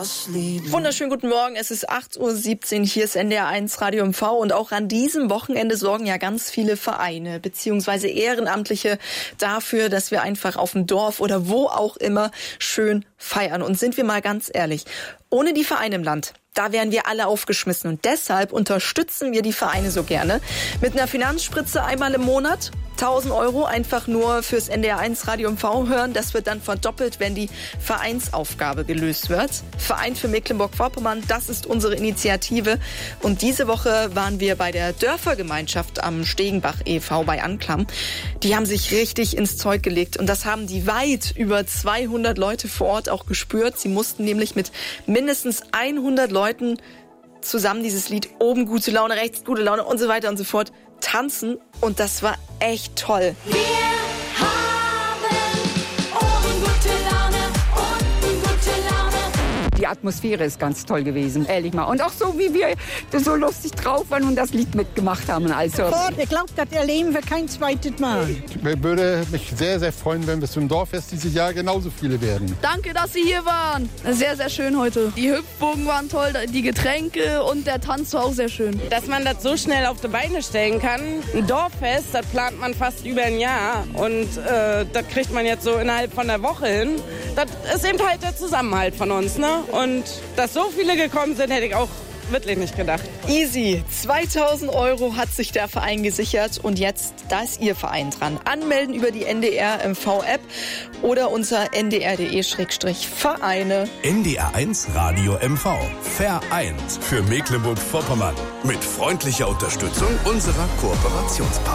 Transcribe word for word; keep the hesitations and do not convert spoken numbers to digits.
Wunderschönen guten Morgen, es ist acht Uhr siebzehn, hier ist N D R eins Radio M V und auch an diesem Wochenende sorgen ja ganz viele Vereine bzw. Ehrenamtliche dafür, dass wir einfach auf dem Dorf oder wo auch immer schön feiern. Und sind wir mal ganz ehrlich, ohne die Vereine im Land, da wären wir alle aufgeschmissen. Und deshalb unterstützen wir die Vereine so gerne mit einer Finanzspritze einmal im Monat. tausend Euro einfach nur fürs N D R eins Radio M V hören. Das wird dann verdoppelt, wenn die Vereinsaufgabe gelöst wird. Verein für Mecklenburg-Vorpommern, das ist unsere Initiative. Und diese Woche waren wir bei der Dörfergemeinschaft am Stegenbach e V bei Anklam. Die haben sich richtig ins Zeug gelegt. Und das haben die weit über zweihundert Leute vor Ort auch gespürt. Sie mussten nämlich mit mindestens hundert Leuten zusammen dieses Lied Oben gute Laune, rechts gute Laune und so weiter und so fort tanzen. Und das war echt toll. Wir haben oben gute Laune, unten gute Laune. Die Atmosphäre ist ganz toll gewesen, ehrlich mal. Und auch so, wie wir so lustig drauf waren und das Lied mitgemacht haben. Also. Ich glaube, das erleben wir kein zweites Mal. Ich würde mich sehr, sehr freuen, wenn bis zum Dorffest dieses Jahr genauso viele werden. Danke, dass Sie hier waren. Sehr, sehr schön heute. Die Hüpfbogen waren toll, die Getränke und der Tanz war auch sehr schön. Dass man das so schnell auf die Beine stellen kann. Ein Dorffest, das plant man fast über ein Jahr. Und äh, das kriegt man jetzt so innerhalb von einer Woche hin. Das ist eben halt der Zusammenhalt von uns, ne? Und dass so viele gekommen sind, hätte ich auch wirklich nicht gedacht. Easy. zweitausend Euro hat sich der Verein gesichert und jetzt, da ist Ihr Verein dran. Anmelden über die N D R M V-App oder unter n d r punkt d e slash vereine. N D R eins Radio M V. Vereint für Mecklenburg-Vorpommern. Mit freundlicher Unterstützung unserer Kooperationspartner.